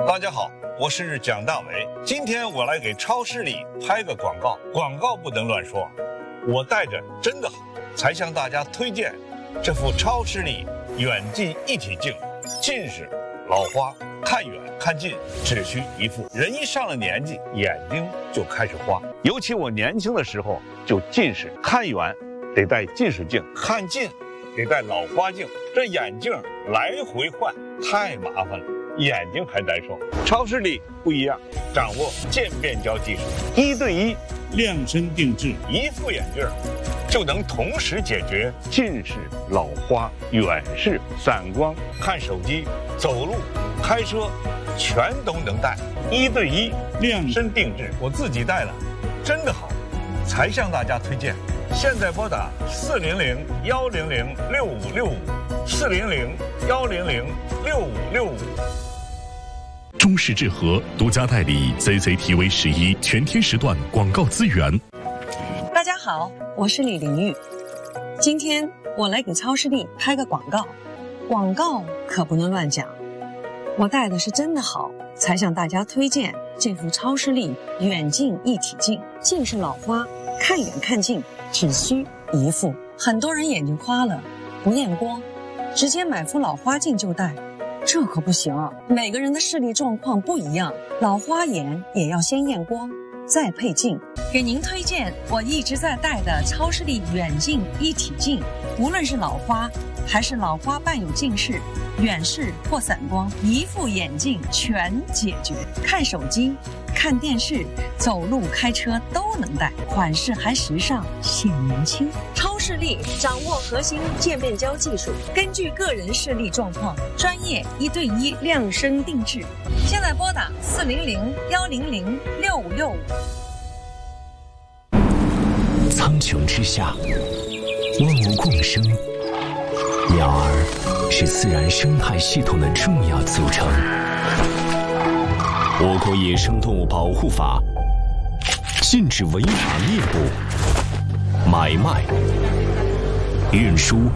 大家好，我是蒋大为。今天我来给超市里拍个广告，广告不能乱说。我带着真的好，才向大家推荐这副超视力远近一体镜。近视、老花，看远看近只需一副。人一上了年纪，眼睛就开始花。尤其我年轻的时候就近视，看远得戴近视镜，看近得戴老花镜，这眼镜来回换太麻烦了，眼睛还难受。超视力不一样，掌握渐变焦技术，1对1 量身定制， 一副眼镜就能同时解决近视、老花、远视、散光、看手机、走路、开车，全都能戴。1对1量身定制，我自己戴了，真的好，才向大家推荐。现在拨打400-100-6565，400-100-6565。 中视智和独家代理 CCTV11全天时段广告资源。 大家好，我是李玲玉。今天我来给超视力拍个广告，广告可不能乱讲。我带的是真的好，才向大家推荐这副超视力远近一体镜。近视老花，看远看近只需一副。很多人眼睛花了，不验光，直接买副老花镜就戴。这可不行啊！每个人的视力状况不一样，老花眼也要先验光，再配镜。给您推荐我一直在戴的超视力远近一体镜，无论是老花还是老花伴有近视、远视或散光，一副眼镜全解决。看手机、看电视、走路、开车都能戴，款式还时尚，显年轻。超视力掌握核心渐变焦技术，根据个人视力状况，专业1对1量身定制。现在拨打400-100-6565。 苍穹之下，万物共生，鸟儿是自然生态系统的重要组成。我国野生动物保护法禁止违法猎捕、买卖、运输、